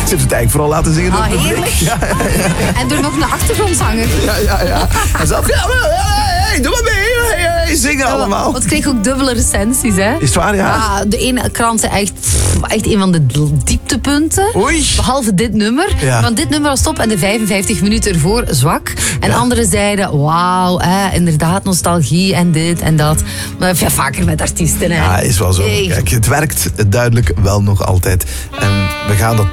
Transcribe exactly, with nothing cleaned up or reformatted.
Ze heeft het eigenlijk vooral laten zingen door Ah, het publiek. heerlijk. Ja, ja, ja. En door nog een achtergrondzanger. Ja, ja, ja. Hij zat, ja, maar, hey, doe maar mee. Hey, hey, zingen allemaal. Want het kreeg ook dubbele recensies, hè? Is het waar, ja? Ja, de ene krant zei echt, pff, echt een van de dieptepunten. Oei. Behalve dit nummer. Ja. Want dit nummer was top en de vijfenvijftig minuten ervoor zwak. En Ja. anderen zeiden, wauw, hè, inderdaad nostalgie en dit en dat. Maar ja, vaker met artiesten, hè. Ja, is wel zo. Hey. Kijk, het werkt duidelijk wel nog altijd. En we gaan dat